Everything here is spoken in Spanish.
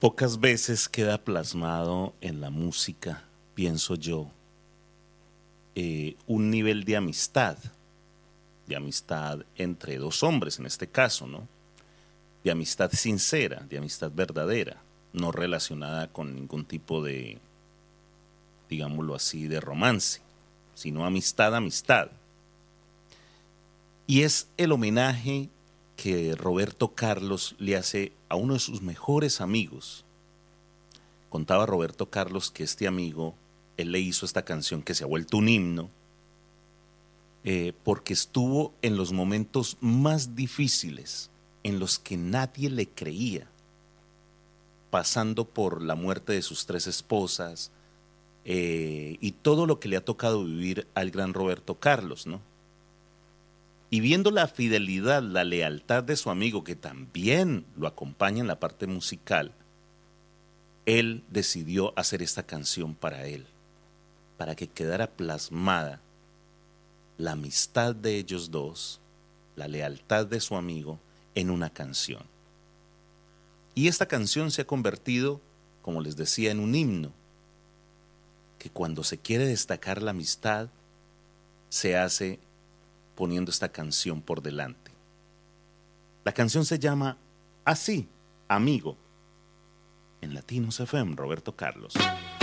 Pocas veces queda plasmado en la música, pienso yo, un nivel de amistad entre dos hombres en este caso, ¿no? De amistad sincera, de amistad verdadera, no relacionada con ningún tipo de, digámoslo así, de romance, sino amistad, amistad. Y es el homenaje que Roberto Carlos le hace a uno de sus mejores amigos. Contaba Roberto Carlos que este amigo, él le hizo esta canción que se ha vuelto un himno, porque estuvo en los momentos más difíciles, en los que nadie le creía, pasando por la muerte de sus tres esposas y todo lo que le ha tocado vivir al gran Roberto Carlos, ¿no? Y viendo la fidelidad, la lealtad de su amigo, que también lo acompaña en la parte musical, él decidió hacer esta canción para él, para que quedara plasmada la amistad de ellos dos, la lealtad de su amigo en una canción. Y esta canción se ha convertido, como les decía, en un himno, que cuando se quiere destacar la amistad, se hace poniendo esta canción por delante. La canción se llama Así, Amigo. En Latinos FM, Roberto Carlos.